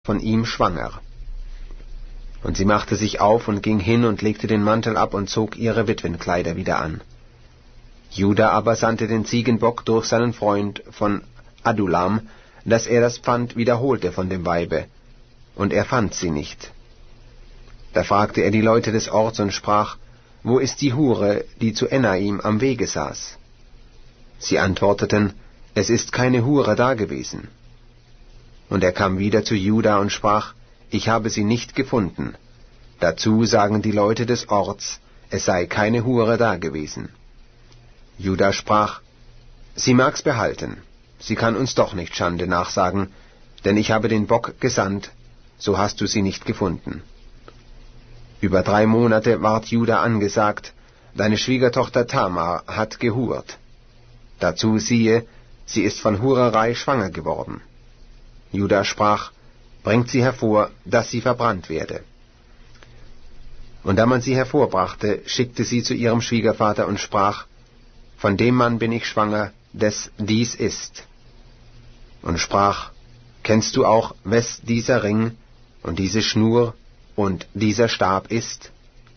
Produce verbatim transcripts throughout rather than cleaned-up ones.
von ihm schwanger. Und sie machte sich auf und ging hin und legte den Mantel ab und zog ihre Witwenkleider wieder an. Juda aber sandte den Ziegenbock durch seinen Freund von Adullam, dass er das Pfand wiederholte von dem Weibe, und er fand sie nicht. Da fragte er die Leute des Orts und sprach, »Wo ist die Hure, die zu Enaim am Wege saß?« Sie antworteten, »Es ist keine Hure dagewesen.« Und er kam wieder zu Juda und sprach, »Ich habe sie nicht gefunden.« Dazu sagen die Leute des Orts, es sei keine Hure dagewesen. Juda sprach, »Sie mag's behalten, sie kann uns doch nicht Schande nachsagen, denn ich habe den Bock gesandt, so hast du sie nicht gefunden.« Über drei Monate ward Juda angesagt, »Deine Schwiegertochter Tamar hat gehurt. Dazu siehe, sie ist von Hurerei schwanger geworden.« Juda sprach, »Bringt sie hervor, dass sie verbrannt werde.« Und da man sie hervorbrachte, schickte sie zu ihrem Schwiegervater und sprach, »Von dem Mann bin ich schwanger, des dies ist.« Und sprach, »Kennst du auch, wes dieser Ring und diese Schnur und dieser Stab ist?«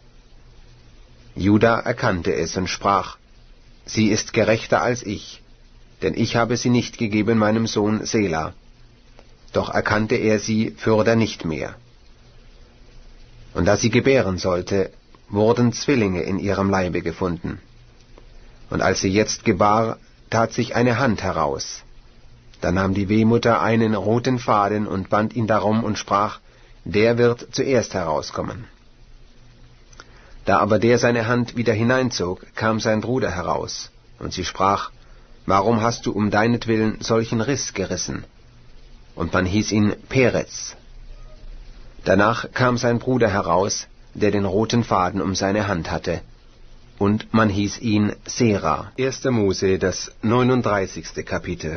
Juda erkannte es und sprach, »Sie ist gerechter als ich, denn ich habe sie nicht gegeben meinem Sohn Sela.« Doch erkannte er sie fürder nicht mehr. Und da sie gebären sollte, wurden Zwillinge in ihrem Leibe gefunden. Und als sie jetzt gebar, tat sich eine Hand heraus. Da nahm die Wehmutter einen roten Faden und band ihn darum und sprach, der wird zuerst herauskommen. Da aber der seine Hand wieder hineinzog, kam sein Bruder heraus, und sie sprach, warum hast du um deinetwillen solchen Riss gerissen? Und man hieß ihn Perez. Danach kam sein Bruder heraus, der den roten Faden um seine Hand hatte, und man hieß ihn Sera. erster Mose, das neununddreißigste Kapitel.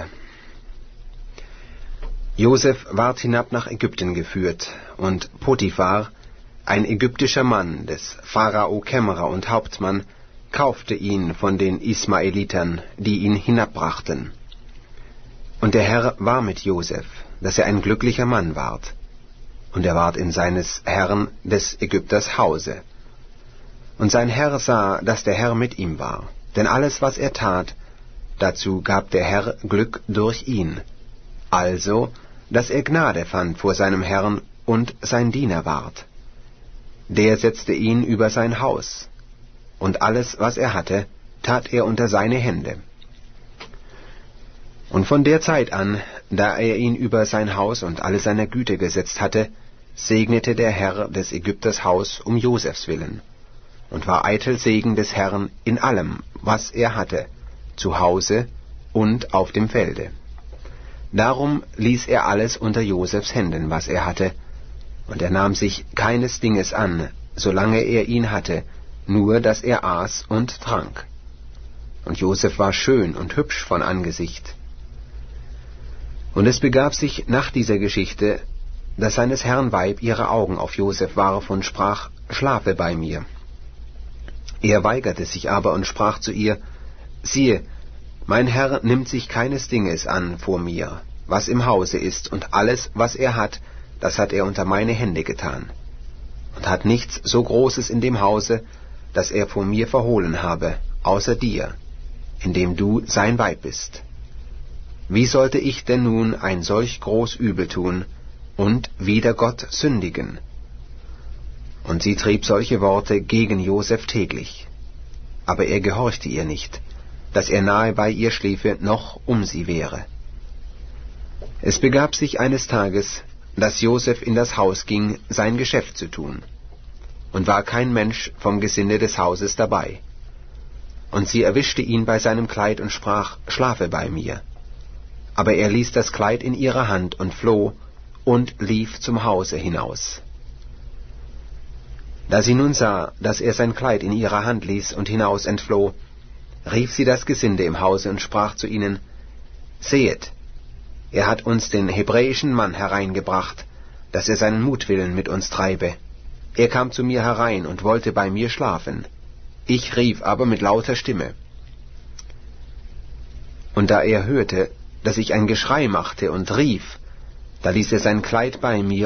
Josef ward hinab nach Ägypten geführt, und Potiphar, ein ägyptischer Mann des Pharao Kämmerer und Hauptmann, kaufte ihn von den Ismaelitern, die ihn hinabbrachten. Und der Herr war mit Josef, dass er ein glücklicher Mann ward, und er ward in seines Herrn des Ägypters Hause. Und sein Herr sah, dass der Herr mit ihm war, denn alles, was er tat, dazu gab der Herr Glück durch ihn, also, dass er Gnade fand vor seinem Herrn und sein Diener ward. Der setzte ihn über sein Haus, und alles, was er hatte, tat er unter seine Hände. Und von der Zeit an, da er ihn über sein Haus und alle seine Güter gesetzt hatte, segnete der Herr des Ägypters Haus um Josefs willen, und war eitel Segen des Herrn in allem, was er hatte, zu Hause und auf dem Felde. Darum ließ er alles unter Josefs Händen, was er hatte, und er nahm sich keines Dinges an, solange er ihn hatte, nur dass er aß und trank. Und Josef war schön und hübsch von Angesicht. Und es begab sich nach dieser Geschichte, dass seines Herrn Weib ihre Augen auf Josef warf und sprach, schlafe bei mir. Er weigerte sich aber und sprach zu ihr, siehe, mein Herr nimmt sich keines Dinges an vor mir, was im Hause ist, und alles, was er hat, das hat er unter meine Hände getan, und hat nichts so Großes in dem Hause, das er vor mir verhohlen habe, außer dir, indem du sein Weib bist. Wie sollte ich denn nun ein solch groß Übel tun und wider Gott sündigen? Und sie trieb solche Worte gegen Josef täglich. Aber er gehorchte ihr nicht, dass er nahe bei ihr schliefe, noch um sie wäre. Es begab sich eines Tages, dass Josef in das Haus ging, sein Geschäft zu tun, und war kein Mensch vom Gesinde des Hauses dabei. Und sie erwischte ihn bei seinem Kleid und sprach, schlafe bei mir. Aber er ließ das Kleid in ihrer Hand und floh und lief zum Hause hinaus. Da sie nun sah, dass er sein Kleid in ihrer Hand ließ und hinaus entfloh, rief sie das Gesinde im Hause und sprach zu ihnen, sehet, er hat uns den hebräischen Mann hereingebracht, dass er seinen Mutwillen mit uns treibe. Er kam zu mir herein und wollte bei mir schlafen. Ich rief aber mit lauter Stimme. Und da er hörte, dass ich ein Geschrei machte und rief, Da ließ er sein Kleid bei mir